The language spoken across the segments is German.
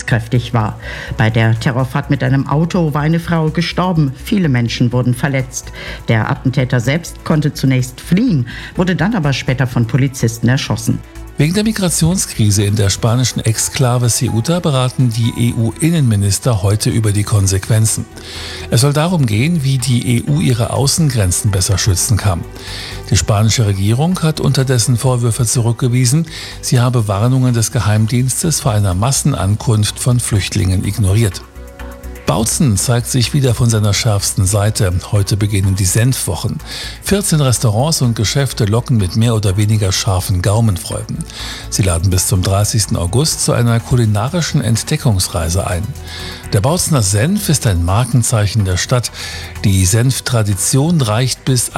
aussagekräftig war. Bei der Terrorfahrt mit einem Auto war eine Frau gestorben. Viele Menschen wurden verletzt. Der Attentäter selbst konnte zunächst fliehen, wurde dann aber später von Polizisten erschossen. Wegen der Migrationskrise in der spanischen Exklave Ceuta beraten die EU-Innenminister heute über die Konsequenzen. Es soll darum gehen, wie die EU ihre Außengrenzen besser schützen kann. Die spanische Regierung hat unterdessen Vorwürfe zurückgewiesen, sie habe Warnungen des Geheimdienstes vor einer Massenankunft von Flüchtlingen ignoriert. Bautzen zeigt sich wieder von seiner schärfsten Seite. Heute beginnen die Senfwochen. 14 Restaurants und Geschäfte locken mit mehr oder weniger scharfen Gaumenfreuden. Sie laden bis zum 30. August zu einer kulinarischen Entdeckungsreise ein. Der Bautzener Senf ist ein Markenzeichen der Stadt. Die Senftradition reicht bis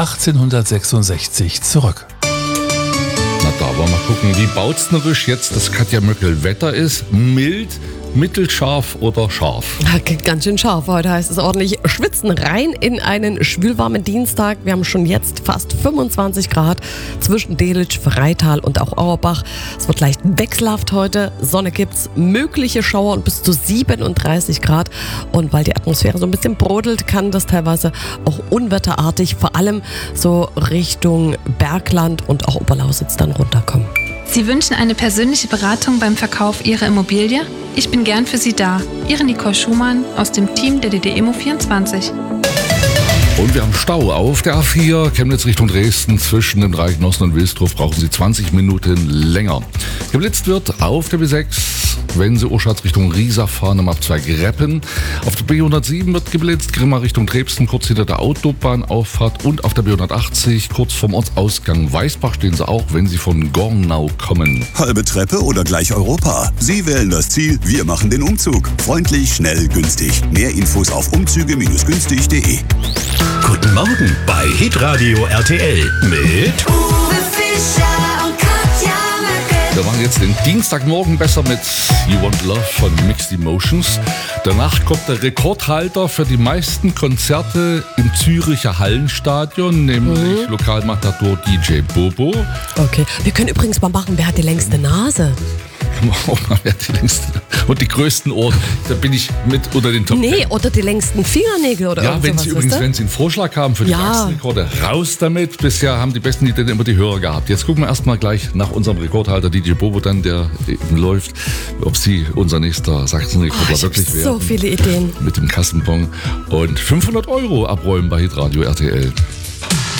1866 zurück. Na, da wollen wir mal gucken, wie bautznerisch jetzt das Katja Möckel Wetter ist. Mild, mittelscharf oder scharf? Ganz schön scharf. Heute heißt es ordentlich schwitzen. Rein in einen schwülwarmen Dienstag. Wir haben schon jetzt fast 25 Grad zwischen Delitzsch, Freital und auch Auerbach. Es wird leicht wechselhaft heute. Sonne gibt's, mögliche Schauer und bis zu 37 Grad. Und weil die Atmosphäre so ein bisschen brodelt, kann das teilweise auch unwetterartig, vor allem so Richtung Bergland und auch Oberlausitz dann runterkommen. Sie wünschen eine persönliche Beratung beim Verkauf Ihrer Immobilie? Ich bin gern für Sie da. Ihre Nicole Schumann aus dem Team der DDEMO24. Und wir haben Stau auf der A4, Chemnitz Richtung Dresden. Zwischen dem Reichenhausen und Wilsdruf brauchen Sie 20 Minuten länger. Geblitzt wird auf der B6, wenn Sie Urschatz Richtung Riesa fahren, am Abzweig Reppen. Auf der B107 wird geblitzt, Grimma Richtung Trebsten, kurz hinter der Autobahnauffahrt. Und auf der B180, kurz vorm Ortsausgang Weißbach, stehen Sie auch, wenn Sie von Gornau kommen. Halbe Treppe oder gleich Europa? Sie wählen das Ziel, wir machen den Umzug. Freundlich, schnell, günstig. Mehr Infos auf umzüge-günstig.de. Guten Morgen bei Hitradio RTL mit Uwe Fischer und Katja Möckel. Wir machen jetzt den Dienstagmorgen besser mit You Want Love von Mixed Emotions. Danach kommt der Rekordhalter für die meisten Konzerte im Züricher Hallenstadion, nämlich Lokalmatador DJ Bobo. Okay, wir können übrigens mal machen, wer hat die längste Nase? Wer hat die längsten und die größten Ohren? Da bin ich mit unter den Top 10. Nee, oder die längsten Fingernägel oder ja, wenn sowas, Sie übrigens, wenn Sie einen Vorschlag haben für die Wachsrekorde, raus damit. Bisher haben die besten Ideen immer die Hörer gehabt. Jetzt gucken wir erstmal gleich nach unserem Rekordhalter DJ Bobo dann, der eben läuft, ob Sie unser nächster Sachsenrekorder wirklich werden. So viele Ideen. Mit dem Kassenbon und 500 € abräumen bei Hitradio RTL.